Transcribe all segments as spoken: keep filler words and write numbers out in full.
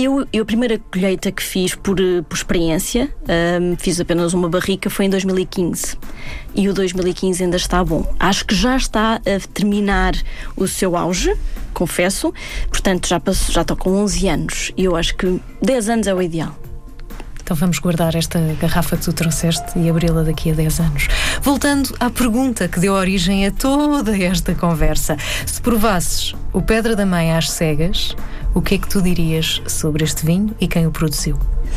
Eu, eu a primeira colheita que fiz por, por experiência, um, fiz apenas uma barrica, foi em dois mil e quinze. E o dois mil e quinze ainda está bom. Acho que já está a terminar o seu auge, confesso. Portanto, já, passou, já estou com onze anos. E eu acho que dez anos é o ideal. Então vamos guardar esta garrafa que tu trouxeste e abri-la daqui a dez anos. Voltando à pergunta que deu origem a toda esta conversa. Se provasses o Pedra da Mãe às cegas, o que é que tu dirias sobre este vinho e quem o produziu?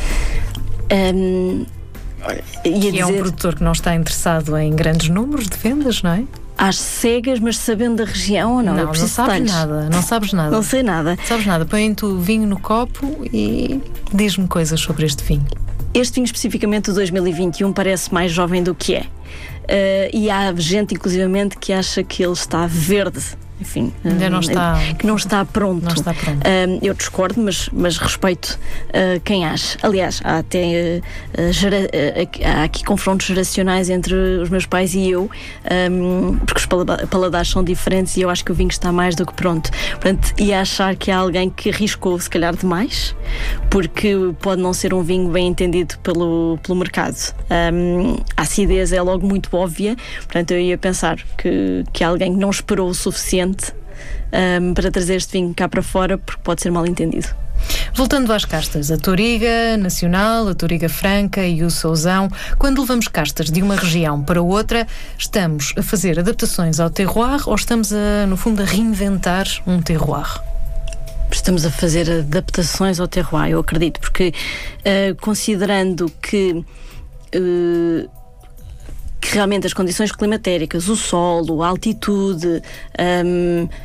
Um, que dizer... é um produtor que não está interessado em grandes números de vendas, não é? Às cegas, mas sabendo da região ou não? Não, eu não sabes detalhes. nada, não sabes nada. Não sei nada. Sabes nada, põe-te o vinho no copo e diz-me coisas sobre este vinho. Este vinho especificamente de dois mil e vinte e um parece mais jovem do que é. Uh, e há gente, inclusivamente, que acha que ele está verde. Enfim, ainda não está, que não está pronto. Não está pronto. Uh, eu discordo, mas, mas respeito uh, quem acha. Aliás, há até uh, gera, uh, há aqui confrontos geracionais entre os meus pais e eu, um, porque os paladares são diferentes e eu acho que o vinho está mais do que pronto. Portanto, e achar que há alguém que arriscou se calhar demais, porque pode não ser um vinho bem entendido pelo, pelo mercado. Um, a acidez é logo muito óbvia, portanto eu ia pensar que, que alguém não esperou o suficiente Um, para trazer este vinho cá para fora, porque pode ser mal entendido. Voltando às castas, a Touriga Nacional, a Touriga Franca e o Sousão, quando levamos castas de uma região para outra, estamos a fazer adaptações ao terroir ou estamos, a, no fundo, a reinventar um terroir? Estamos a fazer adaptações ao terroir, eu acredito, porque uh, considerando que uh, que realmente as condições climatéricas, o solo, a altitude, um, uh,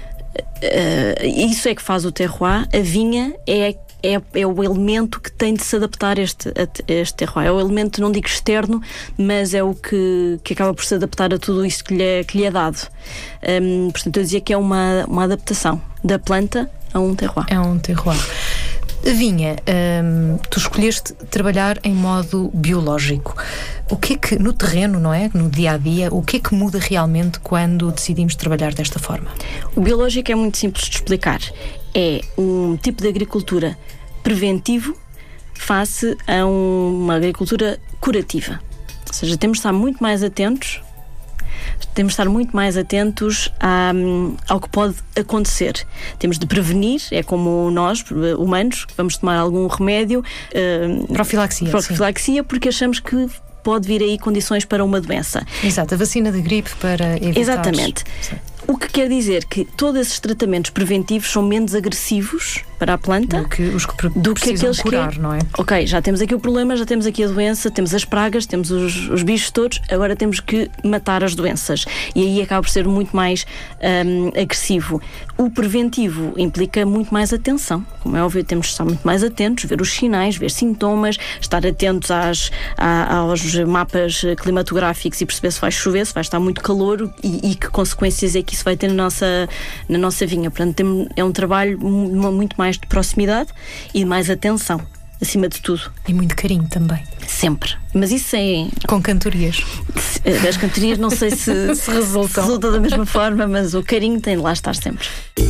isso é que faz o terroir. A vinha é, é, é o elemento que tem de se adaptar a este, a este terroir. É o elemento, não digo externo, mas é o que, que acaba por se adaptar a tudo isso que lhe é, que lhe é dado. Um, portanto, eu dizia que é uma, uma adaptação da planta a um terroir. É um terroir. A vinha, hum, tu escolheste trabalhar em modo biológico. O que é que, no terreno, não é? No dia-a-dia, o que é que muda realmente quando decidimos trabalhar desta forma? O biológico é muito simples de explicar. É um tipo de agricultura preventivo face a uma agricultura curativa. Ou seja, temos de estar muito mais atentos Temos de estar muito mais atentos a, ao que pode acontecer. Temos de prevenir, é como nós, humanos, que vamos tomar algum remédio. Uh, profilaxia. Profilaxia, porque achamos que pode vir aí condições para uma doença. Exato, a vacina de gripe para evitar... Exatamente. Sim. O que quer dizer que todos esses tratamentos preventivos são menos agressivos para a planta do que os que pre- do que aqueles curar, que... não é? Ok, já temos aqui o problema, já temos aqui a doença, temos as pragas, temos os, os bichos todos, agora temos que matar as doenças. E aí acaba por ser muito mais um, agressivo. O preventivo implica muito mais atenção. Como é óbvio, temos de estar muito mais atentos, ver os sinais, ver sintomas, estar atentos às, à, aos mapas climatográficos e perceber se vai chover, se vai estar muito calor e, e que consequências é que isso vai ter na nossa, na nossa vinha. Portanto, tem, é um trabalho muito mais de proximidade e de mais atenção, acima de tudo. E muito carinho também. Sempre. Mas isso é... Com cantorias. As cantorias não sei se, se resultam. resulta da mesma forma, mas o carinho tem de lá estar sempre.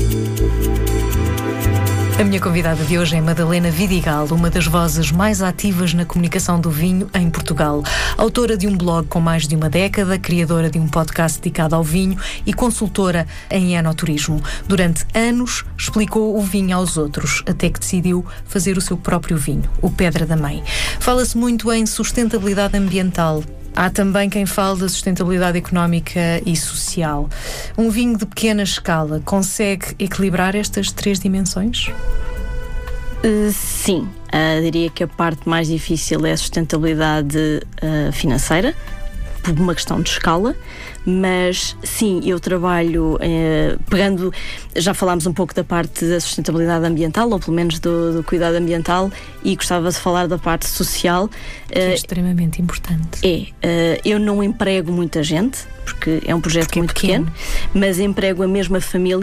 A minha convidada de hoje é Madalena Vidigal, uma das vozes mais ativas na comunicação do vinho em Portugal. Autora de um blog com mais de uma década, criadora de um podcast dedicado ao vinho e consultora em enoturismo. Durante anos explicou o vinho aos outros, até que decidiu fazer o seu próprio vinho, o Pedra da Mãe. Fala-se muito em sustentabilidade ambiental. Há também quem fale da sustentabilidade económica e social. Um vinho de pequena escala consegue equilibrar estas três dimensões? Uh, sim. Uh, diria que a parte mais difícil é a sustentabilidade uh, financeira, por uma questão de escala, mas sim, eu trabalho eh, pegando, já falámos um pouco da parte da sustentabilidade ambiental, ou pelo menos do, do cuidado ambiental, e gostava de falar da parte social. Que é extremamente importante. É, eh, eu não emprego muita gente, porque é um projeto porque muito é pequeno. pequeno, mas emprego a mesma família.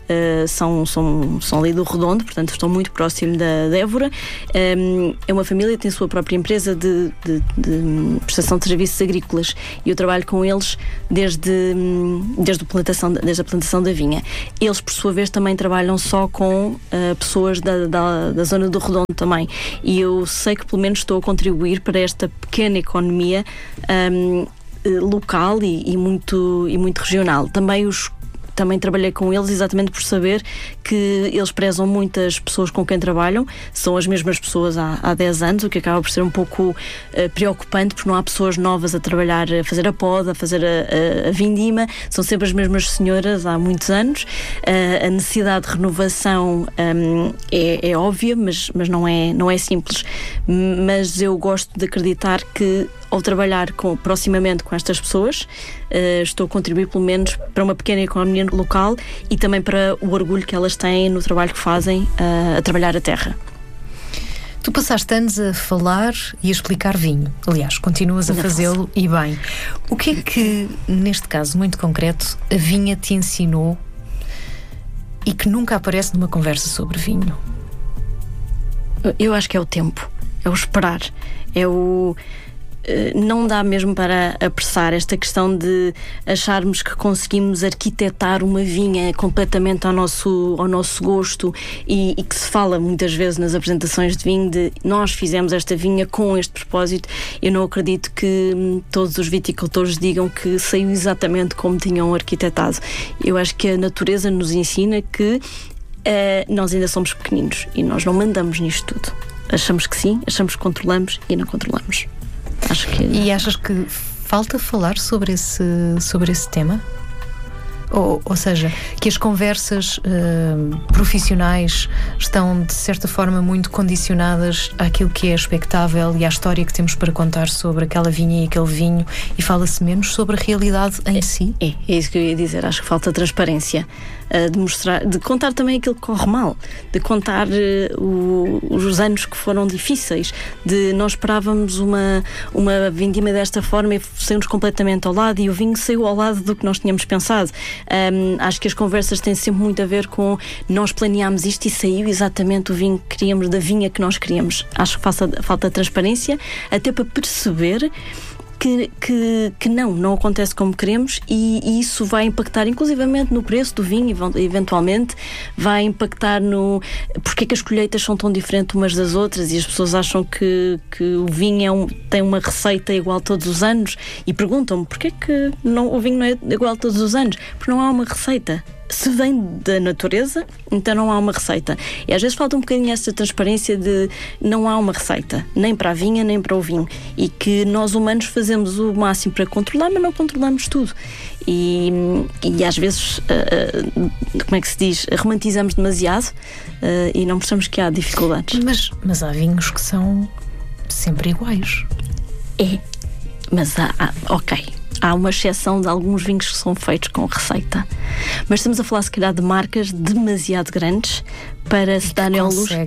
uh, são, são, são ali do Redondo, portanto estão muito próximo da, da Évora. Um, é uma família que tem a sua própria empresa de, de, de prestação de serviços agrícolas e eu trabalho com eles desde, desde, a plantação, desde a plantação da vinha. Eles, por sua vez, também trabalham só com uh, pessoas da, da, da zona do Redondo também. E eu sei que pelo menos estou a contribuir para esta pequena economia um, local e, e, muito, e muito regional. Também os Também trabalhei com eles exatamente por saber que eles prezam muito as pessoas com quem trabalham, são as mesmas pessoas há, há dez anos, o que acaba por ser um pouco uh, preocupante, porque não há pessoas novas a trabalhar, a fazer a poda, a fazer a, a, a vindima, são sempre as mesmas senhoras há muitos anos. Uh, a necessidade de renovação um, é, é óbvia, mas, mas não, é, não é simples. Mas eu gosto de acreditar que ao trabalhar com, proximamente com estas pessoas, uh, estou a contribuir pelo menos para uma pequena economia local e também para o orgulho que elas têm no trabalho que fazem uh, a trabalhar a terra. Tu passaste anos a falar e a explicar vinho. Aliás, continuas a fazê-lo e bem. O que é que, neste caso muito concreto, a vinha te ensinou e que nunca aparece numa conversa sobre vinho? Eu acho que é o tempo, é o esperar, é o... Não dá mesmo para apressar esta questão de acharmos que conseguimos arquitetar uma vinha completamente ao nosso, ao nosso gosto e, e que se fala muitas vezes nas apresentações de vinho de nós fizemos esta vinha com este propósito. Eu não acredito que hum, todos os viticultores digam que saiu exatamente como tinham arquitetado. Eu acho que a natureza nos ensina que uh, nós ainda somos pequeninos e nós não mandamos nisto tudo. Achamos que sim, achamos que controlamos e não controlamos. Acho que... E achas que falta falar sobre esse, sobre esse tema? Ou, ou seja, que as conversas uh, profissionais estão de certa forma muito condicionadas àquilo que é expectável e à história que temos para contar sobre aquela vinha e aquele vinho e fala-se menos sobre a realidade em é, si? É, é isso que eu ia dizer. Acho que falta transparência, uh, de mostrar, de contar também aquilo que corre mal, de contar uh, o, os anos que foram difíceis, de nós esperávamos uma, uma vindima desta forma e saímos completamente ao lado e o vinho saiu ao lado do que nós tínhamos pensado. Um, acho que as conversas têm sempre muito a ver com nós planeámos isto e saiu exatamente o vinho que queríamos, da vinha que nós queríamos. Acho que falta, falta transparência até para perceber que, que, que não, não acontece como queremos e, e isso vai impactar inclusivamente no preço do vinho, eventualmente vai impactar no porque é que as colheitas são tão diferentes umas das outras e as pessoas acham que, que o vinho é um, tem uma receita igual todos os anos e perguntam-me porque é que não, o vinho não é igual todos os anos, porque não há uma receita. Se vem da natureza, então não há uma receita. E às vezes falta um bocadinho essa transparência de não há uma receita, nem para a vinha, nem para o vinho. E que nós humanos fazemos o máximo para controlar, mas não controlamos tudo. E, e às vezes, uh, uh, como é que se diz, romantizamos demasiado uh, e não percebemos que há dificuldades. Mas, mas há vinhos que são sempre iguais. É, mas há, há ok. Há uma exceção de alguns vinhos que são feitos com receita. Mas estamos a falar, se calhar, de marcas demasiado grandes para se darem ao luxo.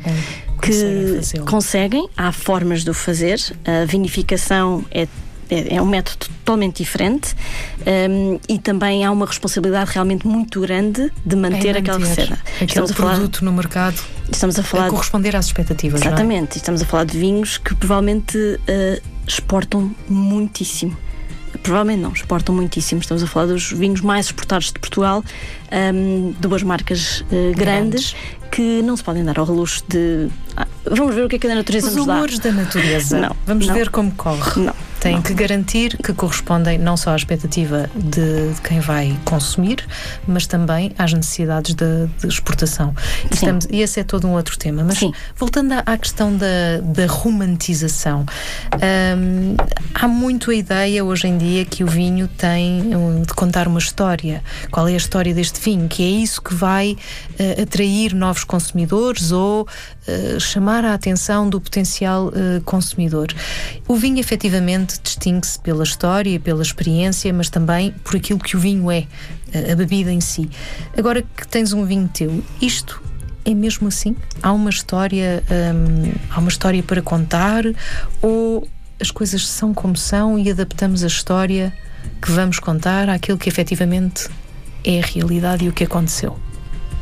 Que conseguem, há formas de o fazer. A vinificação é, é, é um método totalmente diferente um, e também há uma responsabilidade realmente muito grande de manter, é manter aquela receita. Aquele produto falar, no mercado estamos a, falar a corresponder às expectativas. Exatamente. Não é? Estamos a falar de vinhos que provavelmente uh, exportam muitíssimo. Provavelmente não, exportam muitíssimo. Estamos a falar dos vinhos mais exportados de Portugal, um, duas marcas uh, grandes, grandes que não se podem dar ao luxo de... Ah, vamos ver o que é que a natureza Os nos dá. Os humores da natureza. Não, vamos não. ver como corre. Não. Têm não. que garantir que correspondem não só à expectativa de, de quem vai consumir, mas também às necessidades de, de exportação. E, estamos, e esse é todo um outro tema. Mas Sim. voltando à, à questão da, da romantização, hum, há muito a ideia hoje em dia que o vinho tem um, de contar uma história. Qual é a história deste vinho? Que é isso que vai uh, atrair novos consumidores ou uh, chamar a atenção do potencial uh, consumidor. O vinho, efetivamente, distingue-se pela história e pela experiência, mas também por aquilo que o vinho é, a bebida em si. Agora que tens um vinho teu, isto é mesmo assim? Há uma história, hum, há uma história para contar ou as coisas são como são e adaptamos a história que vamos contar àquilo que efetivamente é a realidade e o que aconteceu?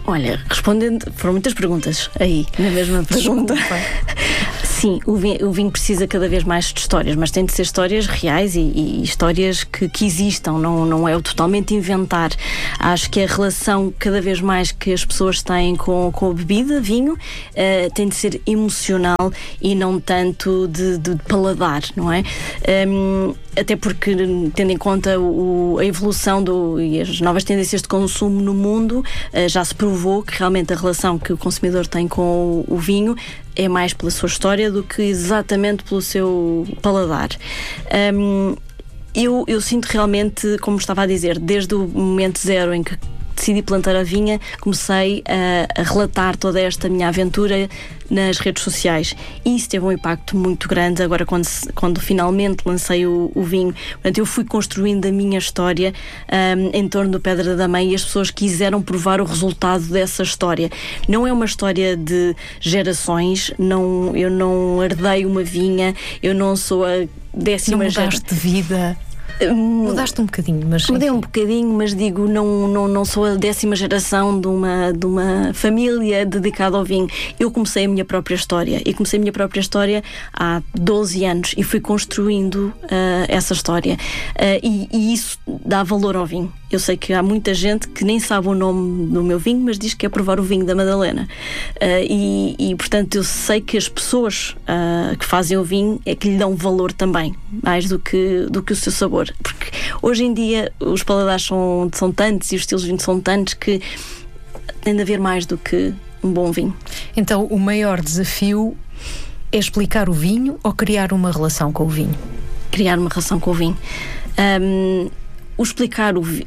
Olha, respondendo, foram muitas perguntas aí, na mesma pergunta. Sim, o vinho, o vinho precisa cada vez mais de histórias, mas tem de ser histórias reais e, e histórias que, que existam, não, não é o totalmente inventar. Acho que a relação cada vez mais que as pessoas têm com, com a bebida, vinho, uh, tem de ser emocional e não tanto de, de paladar, não é? Um, até porque, tendo em conta o, a evolução do, e as novas tendências de consumo no mundo, uh, já se provou que realmente a relação que o consumidor tem com o, o vinho é mais pela sua história do que exatamente pelo seu paladar. Um, eu, eu sinto realmente, como estava a dizer, desde o momento zero em que decidi plantar a vinha, comecei a, a relatar toda esta minha aventura nas redes sociais, e isso teve um impacto muito grande agora quando, quando finalmente lancei o, o vinho. Portanto, eu fui construindo a minha história um, em torno do Pedra da Mãe, e as pessoas quiseram provar o resultado dessa história. Não é uma história de gerações, não, eu não herdei uma vinha, eu não sou a décima geração. Não mudaste de vida? Mudaste um bocadinho, mas... Mudei um bocadinho, mas digo, não, não, não sou a décima geração de uma, de uma família dedicada ao vinho. Eu comecei a minha própria história, e comecei a minha própria história há doze anos, e fui construindo uh, essa história. Uh, e, e isso dá valor ao vinho. Eu sei que há muita gente que nem sabe o nome do meu vinho, mas diz que é provar o vinho da Madalena. Uh, e, e, portanto, eu sei que as pessoas uh, que fazem o vinho é que lhe dão valor também, mais do que, do que o seu sabor. Porque hoje em dia os paladares são, são tantos e os estilos de vinho são tantos que tem de haver mais do que um bom vinho. Então, o maior desafio é explicar o vinho ou criar uma relação com o vinho? Criar uma relação com o vinho. Um, o explicar o vinho...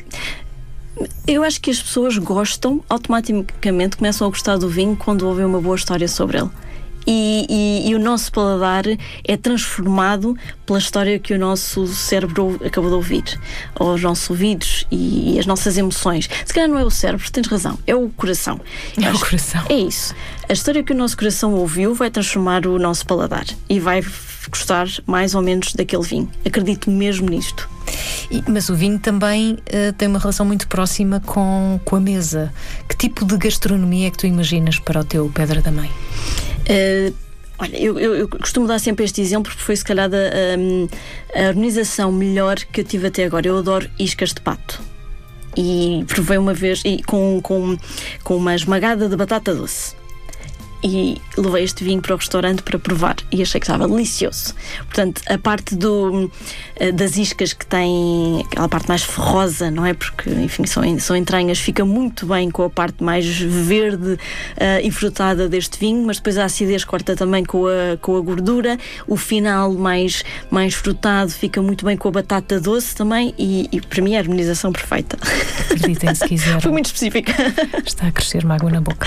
Eu acho que as pessoas gostam, automaticamente começam a gostar do vinho quando ouvem uma boa história sobre ele. E, e, e o nosso paladar é transformado pela história que o nosso cérebro acabou de ouvir, ou os nossos ouvidos e, e as nossas emoções. Se calhar não é o cérebro, tens razão, é o coração. É Acho, o coração. É isso. A história que o nosso coração ouviu vai transformar o nosso paladar e vai gostar mais ou menos daquele vinho. Acredito mesmo nisto. E, mas o vinho também uh, tem uma relação muito próxima com, com a mesa. Que tipo de gastronomia é que tu imaginas para o teu Pedra da Mãe? Uh, olha, eu, eu, eu costumo dar sempre este exemplo porque foi se calhar a, a, a organização melhor que eu tive até agora. Eu adoro iscas de pato e provei uma vez e com, com, com uma esmagada de batata doce. E levei este vinho para o restaurante para provar e achei que estava delicioso. Portanto, a parte do, das iscas, que tem aquela parte mais ferrosa, não é? Porque, enfim, são, são entranhas, fica muito bem com a parte mais verde uh, e frutada deste vinho, mas depois a acidez corta também com a, com a gordura. O final mais, mais frutado fica muito bem com a batata doce também, e, e para mim é a harmonização perfeita. Acreditem se quiser. Foi muito específica. Está a crescer uma água na boca.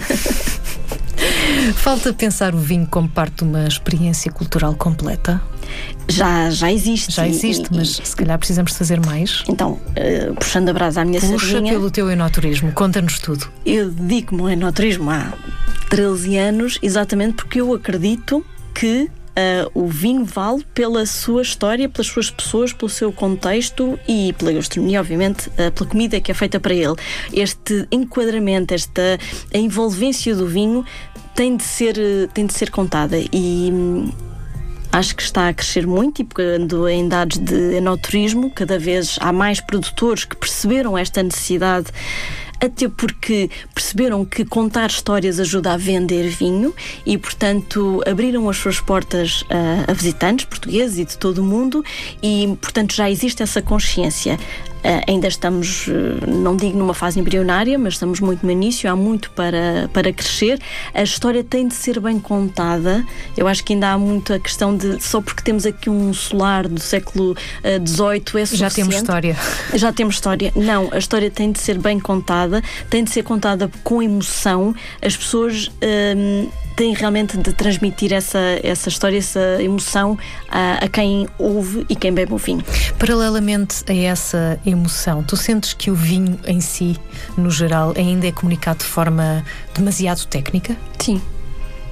Falta pensar o vinho como parte de uma experiência cultural completa? Já, já existe. Já existe, e, mas e, se calhar precisamos de fazer mais. Então, uh, puxando a brasa à minha Puxa sardinha... Puxa pelo teu enoturismo, conta-nos tudo. Eu dedico-me ao enoturismo há treze anos, exatamente porque eu acredito que Uh, o vinho vale pela sua história, pelas suas pessoas, pelo seu contexto e pela gastronomia, obviamente, uh, pela comida que é feita para ele. Este enquadramento, esta a envolvência do vinho tem de ser, tem de ser contada, e hum, acho que está a crescer muito, e pegando em dados de enoturismo, cada vez há mais produtores que perceberam esta necessidade, até porque perceberam que contar histórias ajuda a vender vinho e, portanto, abriram as suas portas a, a visitantes portugueses e de todo o mundo, e, portanto, já existe essa consciência. Uh, ainda estamos, uh, não digo numa fase embrionária, mas estamos muito no início, há muito para, para crescer. A história tem de ser bem contada. Eu acho que ainda há muito a questão de, só porque temos aqui um solar do século dezoito, é suficiente. Já temos história. Já temos história. Não, a história tem de ser bem contada, tem de ser contada com emoção. As pessoas um, têm realmente de transmitir essa, essa história, essa emoção a, a quem ouve e quem bebe o vinho. Paralelamente a essa emoção, tu sentes que o vinho em si, no geral, ainda é comunicado de forma demasiado técnica? Sim.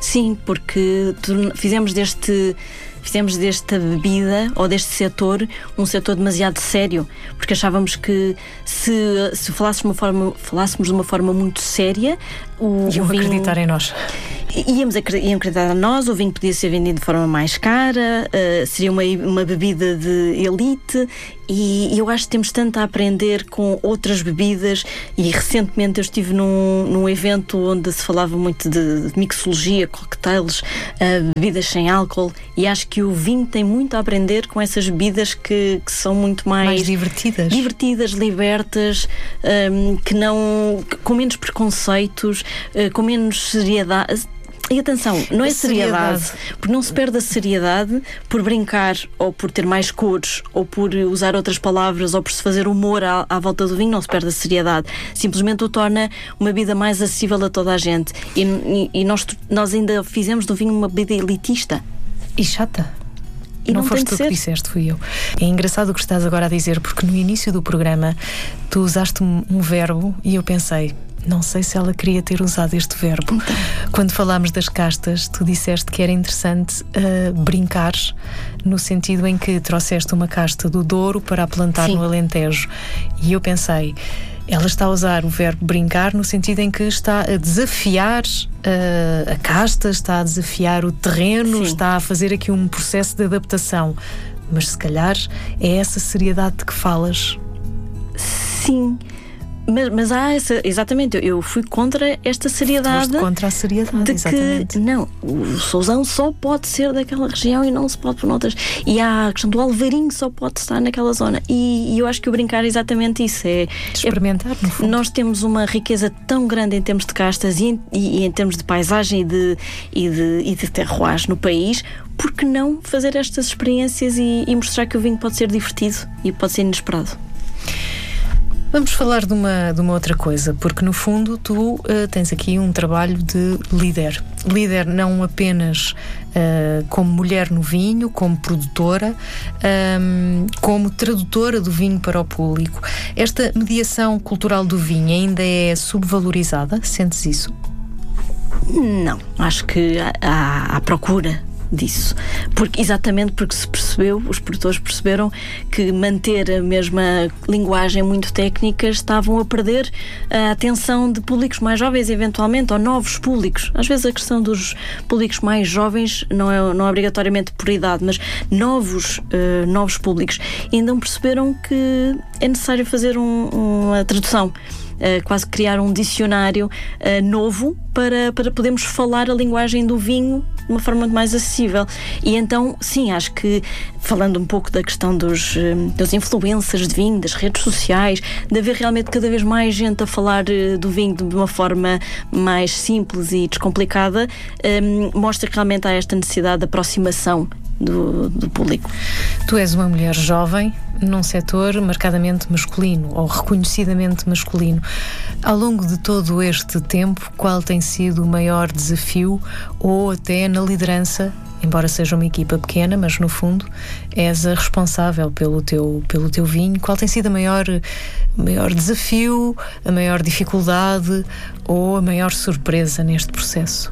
Sim, porque fizemos deste... Fizemos desta bebida ou deste setor um setor demasiado sério, porque achávamos que se, se falássemos, uma forma, falássemos de uma forma muito séria, o, iam o vinho, acreditar em nós. Íamos iam acreditar em nós, o vinho podia ser vendido de forma mais cara, uh, seria uma, uma bebida de elite, e, e eu acho que temos tanto a aprender com outras bebidas. E recentemente eu estive num, num evento onde se falava muito de, de mixologia, cocktails, uh, bebidas sem álcool, e acho que o vinho tem muito a aprender com essas bebidas que, que são muito mais, mais divertidas, divertidas, libertas, um, que não, com menos preconceitos, uh, com menos seriedade. E atenção, não é seriedade, seriedade, porque não se perde a seriedade por brincar, ou por ter mais cores, ou por usar outras palavras, ou por se fazer humor à, à volta do vinho. Não se perde a seriedade, simplesmente o torna uma bebida mais acessível a toda a gente. E, e, e nós, nós ainda fizemos do vinho uma bebida elitista e chata. E não, não foste tu que disseste, fui eu. É engraçado o que estás agora a dizer, porque no início do programa tu usaste um, um verbo e eu pensei, não sei se ela queria ter usado este verbo. Então. Quando falámos das castas, tu disseste que era interessante uh, brincar, no sentido em que trouxeste uma casta do Douro para a plantar Sim. no Alentejo. E eu pensei, ela está a usar o verbo brincar no sentido em que está a desafiar uh, a casta, está a desafiar o terreno, Sim. está a fazer aqui um processo de adaptação. Mas se calhar é essa seriedade de que falas. Sim. Mas, mas há essa, exatamente, eu fui contra esta seriedade. Foste contra a seriedade, de exatamente. Que, não, o Sousão só pode ser daquela região e não se pode por noutras. E há a questão do Alvarinho, só pode estar naquela zona. E, e eu acho que o brincar é exatamente isso. É, experimentar, é, no fundo. Nós temos uma riqueza tão grande em termos de castas e em, e, e em termos de paisagem e de, e de, e de terroirs no país. Por que não fazer estas experiências e, e mostrar que o vinho pode ser divertido e pode ser inesperado? Vamos falar de uma, de uma outra coisa, porque no fundo tu uh, tens aqui um trabalho de líder. Líder não apenas uh, como mulher no vinho, como produtora, um, como tradutora do vinho para o público. Esta mediação cultural do vinho ainda é subvalorizada? Sentes isso? Não, acho que há, há procura disso, porque, exatamente porque se percebeu, os produtores perceberam que manter a mesma linguagem muito técnica estavam a perder a atenção de públicos mais jovens, eventualmente, ou novos públicos. Às vezes a questão dos públicos mais jovens não é, não é obrigatoriamente por idade, mas novos, uh, novos públicos ainda não perceberam que é necessário fazer um, uma tradução. Uh, quase criar um dicionário uh, novo para, para podermos falar a linguagem do vinho de uma forma muito mais acessível. E então, sim, acho que, falando um pouco da questão dos, uh, dos influencers de vinho, das redes sociais, de haver realmente cada vez mais gente a falar uh, do vinho de uma forma mais simples e descomplicada, um, mostra que realmente há esta necessidade de aproximação Do, do público. Tu és uma mulher jovem num setor marcadamente masculino ou reconhecidamente masculino. Ao longo de todo este tempo, qual tem sido o maior desafio, ou até na liderança, embora seja uma equipa pequena, mas no fundo és a responsável pelo teu, pelo teu vinho? Qual tem sido a maior, o maior desafio, a maior dificuldade ou a maior surpresa neste processo?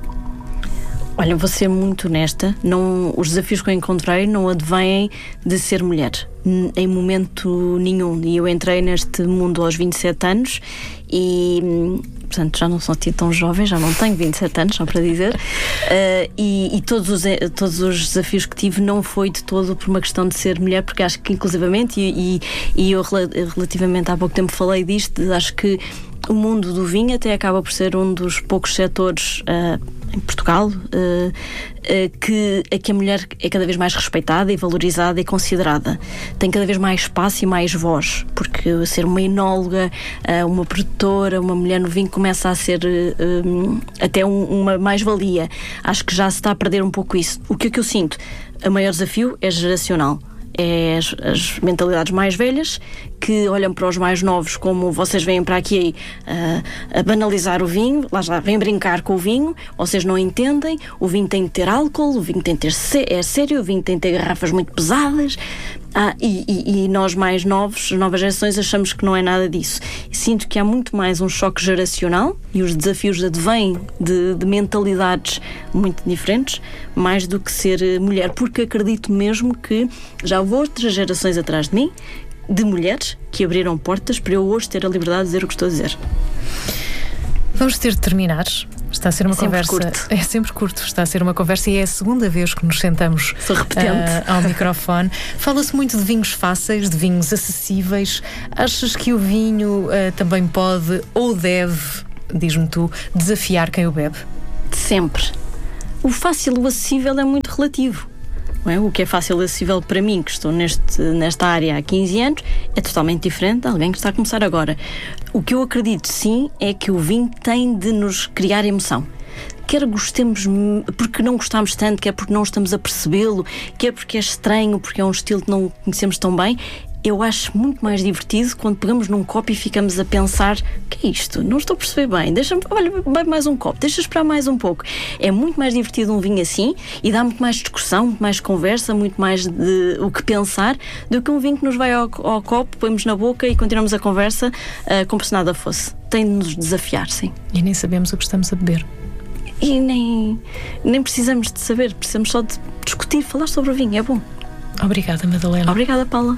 Olha, vou ser muito honesta, não, os desafios que eu encontrei não advêm de ser mulher, n- em momento nenhum. E eu entrei neste mundo aos vinte e sete anos e, portanto, já não sou tão jovem, já não tenho vinte e sete anos, só para dizer, uh, e, e todos, os, todos os desafios que tive não foi de todo por uma questão de ser mulher, porque acho que, inclusivamente, e, e, e eu relativamente há pouco tempo falei disto, acho que o mundo do vinho até acaba por ser um dos poucos setores uh, em Portugal uh, uh, que, a que a mulher é cada vez mais respeitada e valorizada e considerada. Tem cada vez mais espaço e mais voz, porque ser uma enóloga, uh, uma produtora, uma mulher no vinho começa a ser uh, um, até um, uma mais-valia. Acho que já se está a perder um pouco isso. O que é que eu sinto? O maior desafio é geracional. é as, as mentalidades mais velhas que olham para os mais novos como vocês vêm para aqui uh, a banalizar o vinho, lá já vêm brincar com o vinho, vocês não entendem, o vinho tem de ter álcool, o vinho tem de ter é sério, o vinho tem de ter garrafas muito pesadas. Ah, e, e, e nós mais novos, as novas gerações, achamos que não é nada disso. Sinto que há muito mais um choque geracional e os desafios advêm de, de mentalidades muito diferentes, mais do que ser mulher, porque acredito mesmo que já houve outras gerações atrás de mim, de mulheres, que abriram portas para eu hoje ter a liberdade de dizer o que estou a dizer. Vamos ter de terminar. Está a ser uma é sempre conversa. Curto. É sempre curto. Está a ser uma conversa e é a segunda vez que nos sentamos Sou repetente. Uh, ao microfone. Fala-se muito de vinhos fáceis, de vinhos acessíveis. Achas que o vinho uh, também pode ou deve, diz-me tu, desafiar quem o bebe? Sempre. O fácil, o acessível é muito relativo. Não é? O que é fácil e acessível para mim, que estou neste, nesta área há quinze anos, é totalmente diferente de alguém que está a começar agora. O que eu acredito, sim, é que o vinho tem de nos criar emoção. Quer gostemos porque não gostamos tanto, quer porque não estamos a percebê-lo, quer porque é estranho, porque é um estilo que não conhecemos tão bem. Eu acho muito mais divertido quando pegamos num copo e ficamos a pensar: o que é isto? Não estou a perceber bem, deixa-me, olha, bebe mais um copo, deixa esperar mais um pouco. É muito mais divertido um vinho assim e dá muito mais discussão, muito mais conversa, muito mais de o que pensar do que um vinho que nos vai ao, ao copo, põemos na boca e continuamos a conversa uh, como se nada fosse. Tem de nos desafiar, sim. E nem sabemos o que estamos a beber. E nem, nem precisamos de saber, precisamos só de discutir, falar sobre o vinho, é bom. Obrigada, Madalena. Obrigada, Paula.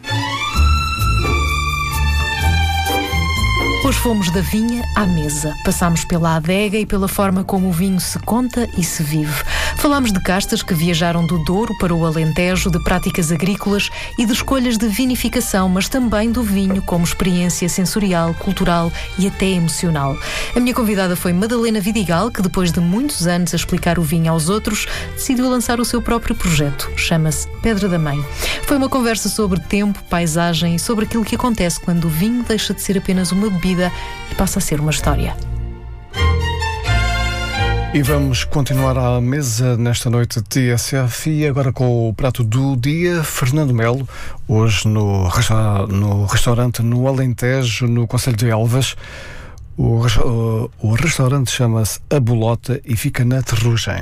Hoje fomos da vinha à mesa. Passámos pela adega e pela forma como o vinho se conta e se vive. Falámos de castas que viajaram do Douro para o Alentejo, de práticas agrícolas e de escolhas de vinificação, mas também do vinho como experiência sensorial, cultural e até emocional. A minha convidada foi Madalena Vidigal, que depois de muitos anos a explicar o vinho aos outros, decidiu lançar o seu próprio projeto. Chama-se Pedra da Mãe. Foi uma conversa sobre tempo, paisagem e sobre aquilo que acontece quando o vinho deixa de ser apenas uma bebida e passa a ser uma história. E vamos continuar à mesa nesta noite de T S F e agora com o prato do dia, Fernando Melo, hoje no, resta- no restaurante no Alentejo, no concelho de Elvas. O, o, o restaurante chama-se A Bolota e fica na Terrugem.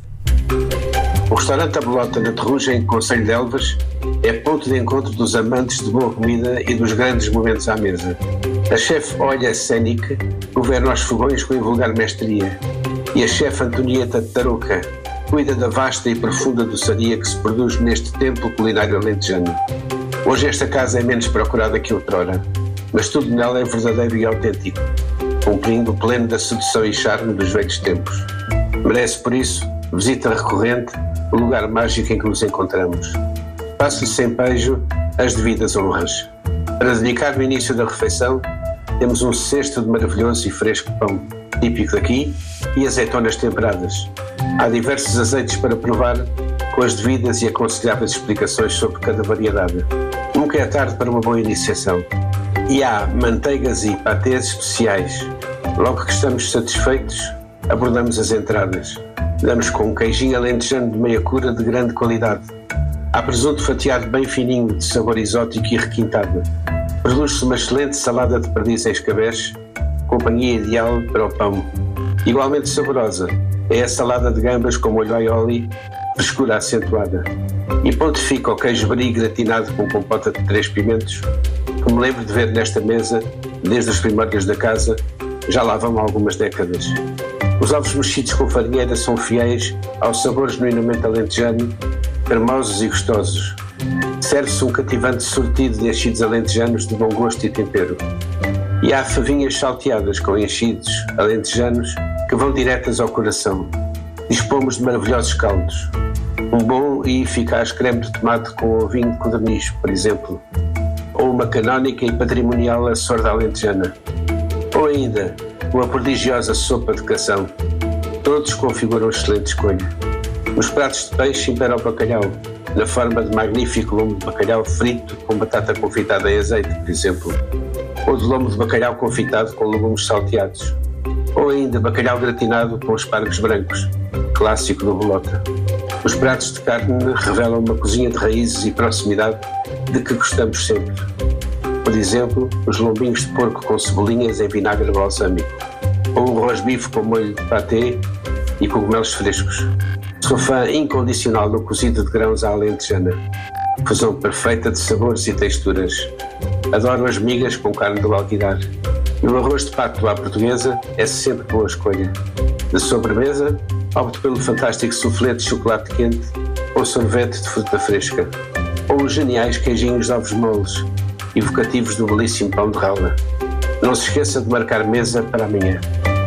O restaurante A Bolota na Terrugem, concelho de Elvas, é ponto de encontro dos amantes de boa comida e dos grandes momentos à mesa. A chefe Olha Sénic governa os fogões com invulgar mestria e a chefe Antonieta Tarouca cuida da vasta e profunda doçaria que se produz neste templo culinário alentejano. Hoje esta casa é menos procurada que outrora, mas tudo nela é verdadeiro e autêntico, cumprindo o pleno da sedução e charme dos velhos tempos. Merece, por isso, visita recorrente o lugar mágico em que nos encontramos. Faço-lhe sem pejo as devidas honras. Para dedicar no início da refeição, temos um cesto de maravilhoso e fresco pão, típico daqui, e azeitonas temperadas. Há diversos azeites para provar, com as devidas e aconselháveis explicações sobre cada variedade. Nunca é tarde para uma boa iniciação. E há manteigas e patês especiais. Logo que estamos satisfeitos, abordamos as entradas. Damos com um queijinho alentejano de meia cura de grande qualidade. Há presunto fatiado bem fininho, de sabor exótico e requintado. Produz-se uma excelente salada de perdiz em escabeche, companhia ideal para o pão. Igualmente saborosa é a salada de gambas com molho aioli, frescura acentuada. E pontifica o queijo brie gratinado com compota de três pimentos, que me lembro de ver nesta mesa, desde os primórdios da casa, já lá vão algumas décadas. Os ovos mexidos com farinheira são fiéis aos sabores genuinamente alentejano, cremosos e gostosos. Serve-se um cativante sortido de enchidos alentejanos de bom gosto e tempero. E há favinhas salteadas com enchidos alentejanos que vão diretas ao coração. Dispomos de maravilhosos caldos. Um bom e eficaz creme de tomate com ovinho de codorniz, por exemplo. Ou uma canónica e patrimonial açorda alentejana. Ou ainda, uma prodigiosa sopa de cação. Todos configuram excelente escolha. Nos pratos de peixe impera o bacalhau, na forma de magnífico lombo de bacalhau frito com batata confitada em azeite, por exemplo. Ou de lombo de bacalhau confitado com legumes salteados. Ou ainda bacalhau gratinado com espargos brancos, clássico do Bolota. Os pratos de carne revelam uma cozinha de raízes e proximidade de que gostamos sempre. Por exemplo, os lombinhos de porco com cebolinhas em vinagre balsâmico, ou o rosbife com molho de patê e cogumelos frescos. Sou fã incondicional do cozido de grãos à alentejana, fusão perfeita de sabores e texturas. Adoro as migas com carne do alguidar. E o arroz de pato à portuguesa é sempre boa escolha. De sobremesa, opto pelo fantástico soufflé de chocolate quente ou sorvete de fruta fresca, ou os geniais queijinhos de ovos moles, evocativos do belíssimo pão de ralda. Não se esqueça de marcar mesa para amanhã.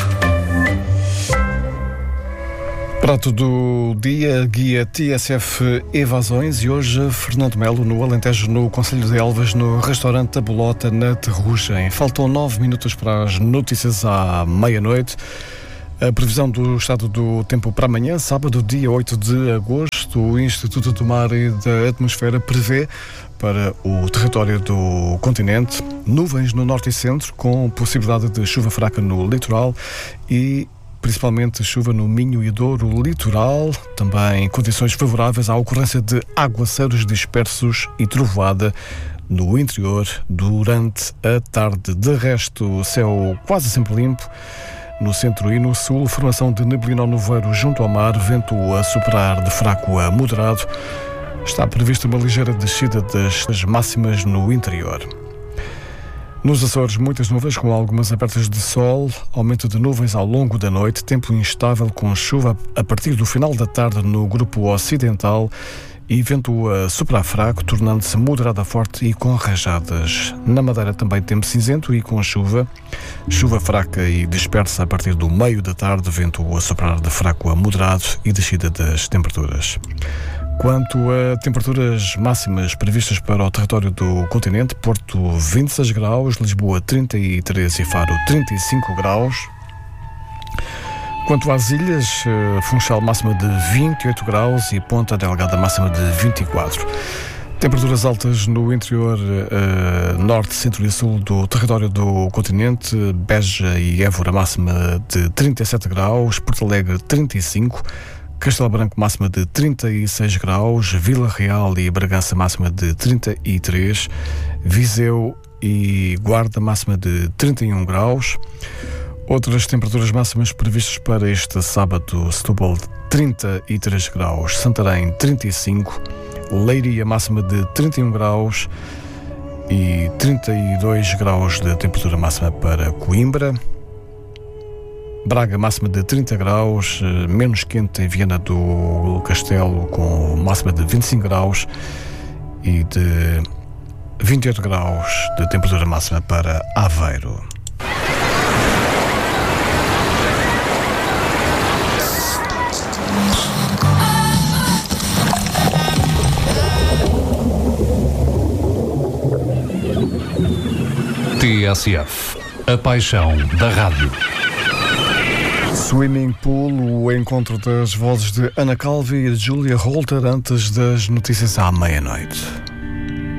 Prato do dia, guia T S F Evasões, e hoje Fernando Melo no Alentejo, no Concelho de Elvas, no restaurante A Bolota, na Terrugem. Faltam nove minutos para as notícias à meia-noite. A previsão do estado do tempo para amanhã, sábado, dia oito de agosto, o Instituto do Mar e da Atmosfera prevê para o território do continente nuvens no norte e centro, com possibilidade de chuva fraca no litoral e principalmente chuva no Minho e Douro litoral, também condições favoráveis à ocorrência de aguaceiros dispersos e trovoada no interior durante a tarde. De resto, céu quase sempre limpo. No centro e no sul, formação de neblina ao nevoeiro junto ao mar, vento a superar de fraco a moderado. Está prevista uma ligeira descida das máximas no interior. Nos Açores, muitas nuvens com algumas abertas de sol, aumento de nuvens ao longo da noite, tempo instável com chuva a partir do final da tarde no grupo ocidental e vento a superar fraco, tornando-se moderado a forte e com rajadas. Na Madeira também tempo cinzento e com chuva, chuva fraca e dispersa a partir do meio da tarde, vento a superar de fraco a moderado e descida das temperaturas. Quanto a temperaturas máximas previstas para o território do continente, Porto vinte e seis graus, Lisboa trinta e três e Faro trinta e cinco graus. Quanto às ilhas, Funchal máxima de vinte e oito graus e Ponta Delgada máxima de vinte e quatro. Temperaturas altas no interior uh, norte, centro e sul do território do continente, Beja e Évora máxima de trinta e sete graus, Porto Alegre trinta e cinco, Castelo Branco máxima de trinta e seis graus, Vila Real e Bragança máxima de trinta e três, Viseu e Guarda máxima de trinta e um graus. Outras temperaturas máximas previstas para este sábado: Setúbal trinta e três graus, Santarém trinta e cinco, Leiria máxima de trinta e um graus e trinta e dois graus de temperatura máxima para Coimbra. Braga máxima de trinta graus, menos quente em Viana do Castelo, com máxima de vinte e cinco graus e de vinte e oito graus de temperatura máxima para Aveiro. T S F, a paixão da rádio. Swimming Pool, o encontro das vozes de Ana Calvi e de Júlia Holter antes das notícias à meia-noite.